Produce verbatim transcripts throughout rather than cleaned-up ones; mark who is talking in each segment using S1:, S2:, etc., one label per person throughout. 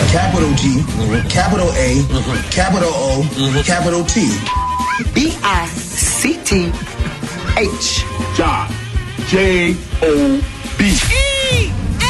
S1: capital G, capital A, capital O, capital T.
S2: B I C T H.
S3: Job. J O B.
S4: E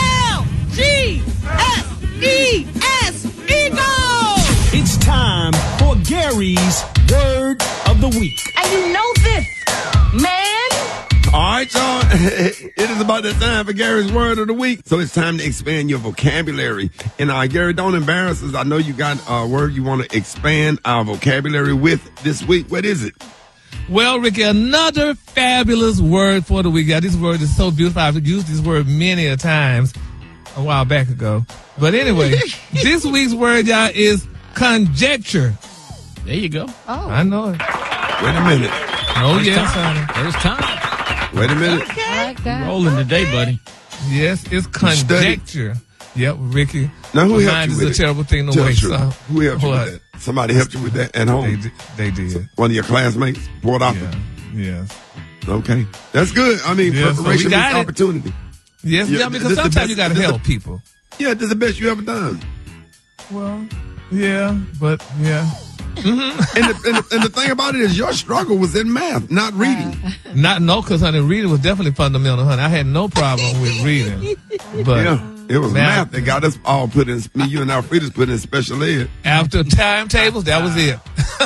S4: L G S E S. Eagle!
S5: It's time for Gary's Word of the Week.
S4: And you know this, man.
S6: All right, y'all. It is about that time for Gary's Word of the Week. So it's time to expand your vocabulary. And uh, Gary, don't embarrass us. I know you got a word you want to expand our vocabulary with this week. What is it?
S7: Well, Ricky, another fabulous word for the week. Yeah, this word is so beautiful. I've used this word many a times a while back ago. But anyway, this week's word, y'all, is conjecture.
S8: There you go.
S7: Oh. I know it.
S6: Wait a minute.
S7: Oh,
S8: There's
S7: yes.
S8: time. There's time.
S6: Wait a minute.
S4: Okay. I like that.
S8: Rolling today, buddy.
S7: Yes, it's conjecture. Yep, Ricky.
S6: Now, who helped
S7: Mind
S6: you
S7: is
S6: with
S7: a
S6: it?
S7: terrible thing to
S6: Tell
S7: waste.
S6: the truth.
S7: So,
S6: Who helped you
S7: what?
S6: with that? Somebody helped you with that at
S7: They,
S6: home?
S7: di- they did.
S6: One of your classmates brought out
S7: Yeah. Yes.
S6: the... Okay. That's good. I mean,
S7: Yeah, so we
S6: preparation
S7: got
S6: means
S7: it.
S6: opportunity.
S7: Yes,
S6: Yeah,
S7: yeah, because
S6: this the
S7: sometimes
S6: best-
S7: you got to
S6: this the-
S7: help people.
S6: Yeah, this is the best you ever done.
S7: Well, yeah, but yeah.
S6: and, the, and, the, and the thing about it is your struggle was in math, not reading.
S7: Not no, because honey, reading was definitely fundamental, honey. I had no problem with reading, but
S6: Yeah, it was math, that got us all put in, me, you and Alfreda's put in special ed.
S7: after timetables, that was it.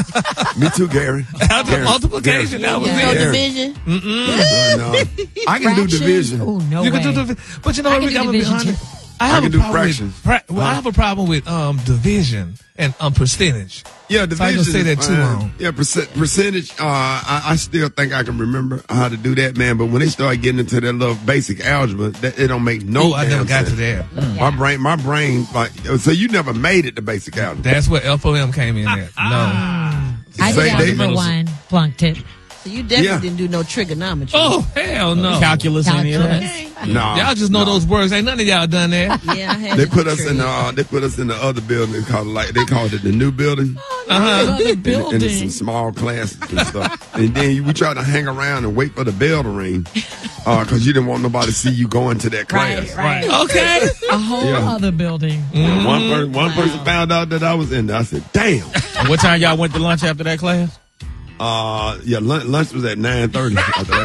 S6: Me too, Gary.
S7: After
S6: Gary,
S7: multiplication, that was
S4: No
S7: it.
S6: Gary.
S4: division.
S6: Uh, no. I can do
S9: Fraction?
S6: division.
S9: Oh, no
S7: You
S9: way.
S7: can do division, but you know
S9: I
S7: what,
S9: can
S7: Rick,
S9: do
S7: I'm gonna be
S9: division,
S7: honest.
S9: too.
S7: I have
S6: I
S7: a
S6: can do
S7: problem
S6: fractions.
S7: with fra- well, I have a problem with um division and um percentage.
S6: Yeah,
S7: So I
S6: division.
S7: can say
S6: is
S7: that too
S6: fine.
S7: long.
S6: Yeah, percent, percentage. Uh, I, I still think I can remember how to do that, man. But when they start getting into that little basic algebra, that it don't make no.
S7: Oh, I never
S6: damn
S7: got to
S6: sense.
S7: that.
S6: My brain, my brain, like so. You never made it to basic algebra.
S7: That's where F O M came in at. No.
S9: I
S6: Say
S9: did
S6: they-
S9: algebra one, flunked it.
S4: So you definitely
S6: Yeah.
S4: didn't do no trigonometry.
S7: Oh, hell no.
S8: Calculus, any of that?
S9: Calculus.
S6: No,
S7: Y'all just know
S6: no.
S7: those words. Ain't none of y'all done that.
S4: Yeah, I had
S6: They
S4: to
S6: put
S4: do
S6: us in the,
S4: trade.
S6: uh, they put us in the other building. They called it like they called it the new building.
S7: Uh-huh.
S6: And, and it's some small classes and stuff. And then we tried to hang around and wait for the bell to ring because uh, you didn't want nobody to see you going to that class.
S9: Right, right.
S7: Okay.
S9: A whole
S6: Yeah.
S9: other building.
S6: And one person, one person found out that I was in there. I said, "Damn."
S8: What time y'all went to lunch after that class?
S6: Uh, yeah, lunch, lunch was at nine thirty after that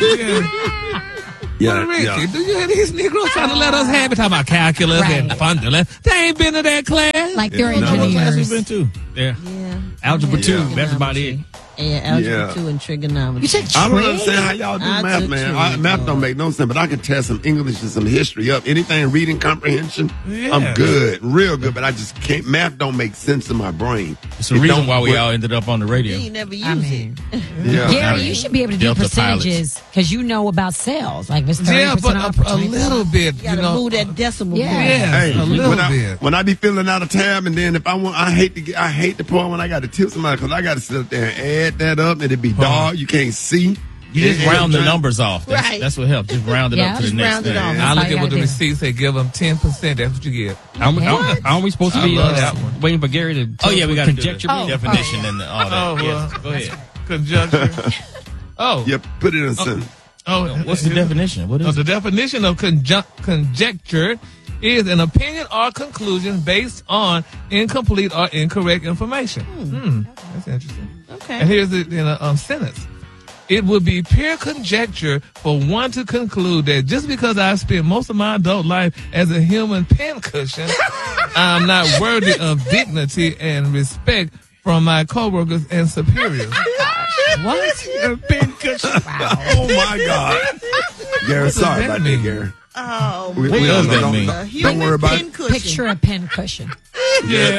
S6: class.
S7: Yeah,
S6: Yeah,
S7: Ricky,
S6: yeah.
S7: do you hear these Negroes trying to let us have it? Talking about calculus and
S9: Right.
S7: fundamental. They ain't been to that class.
S9: Like they're
S6: Yeah, no.
S8: What class we
S9: engineers.
S8: been to? Yeah.
S4: Yeah.
S8: Algebra
S4: Yeah.
S8: two. That's about it.
S4: Yeah, algebra
S6: Yeah.
S4: two and trigonometry.
S9: You took
S6: I don't
S9: trig?
S6: understand how y'all do
S4: I
S6: math,
S4: took
S6: man.
S4: trig,
S6: I, math
S4: Lord.
S6: don't make no sense, but I can test some English and some history up. Anything reading comprehension,
S7: Yeah.
S6: I'm good, real good, but I just can't. Math don't make sense in my brain.
S8: It's the
S6: It
S8: reason
S6: don't
S8: why we
S6: work.
S8: all ended up on the radio.
S4: You never use
S9: I mean,
S4: it.
S6: Yeah.
S9: Gary, you should be able to do
S8: Delta
S9: percentages because you know about sales. Like if it's thirty
S7: Yeah,
S9: percent
S7: but
S9: off.
S7: a, a
S9: twenty percent
S7: little bit,
S4: You
S7: you
S4: gotta
S7: know.
S4: move that decimal
S9: Yeah.
S4: point.
S7: Yeah,
S6: Hey,
S7: a little
S6: when I,
S7: bit.
S6: when I be filling out a tab, and then if I want, I hate to get, I hate the part when I got to tip somebody because I got to sit up there and add that up, and it be dark, you can't see.
S8: You just
S6: And-
S8: round the
S6: and-
S8: numbers off. That's,
S4: Right.
S8: that's what helps. Just round it
S9: Yeah,
S8: up to the
S4: just
S8: next
S4: round it
S8: thing.
S4: off.
S7: I
S9: That's
S7: look
S9: all you
S7: at what the
S9: gotta do.
S7: receipts say. Give them ten percent. That's what you get.
S8: Aren't we,
S9: What?
S8: aren't- aren't we supposed to
S7: I
S8: be
S7: love
S8: uh,
S7: that one.
S8: waiting for Gary to
S7: Oh,
S8: tell
S7: yeah,
S8: us
S7: we
S8: what
S7: gotta do
S8: conjecture
S9: that. Oh,
S8: definition
S9: oh.
S8: and all that?
S7: Oh,
S8: Yes,
S7: well,
S8: go ahead.
S7: Conjunction. Oh.
S6: Yeah, put it in a sentence.
S7: Oh,
S8: What's the definition? What
S7: Oh,
S8: is
S7: the
S8: it?
S7: definition of conjun- conjecture is an opinion or conclusion based on incomplete or incorrect information. Hmm. That's interesting.
S4: Okay.
S7: And here's it in a um, sentence. It would be pure conjecture for one to conclude that just because I've spent most of my adult life as a human pincushion, I'm not worthy of dignity and respect from my coworkers and superiors.
S9: What?
S6: Oh my God, Gary,
S7: What does
S6: sorry
S7: that
S6: about
S7: mean?
S6: that, Gary.
S4: Oh,
S6: We-
S8: What
S6: we
S8: does
S6: don't-
S8: that
S6: don't-
S8: mean?
S4: a
S6: Don't
S4: human
S6: worry about it.
S4: pincushion.
S9: Picture a pin cushion.
S7: Yeah.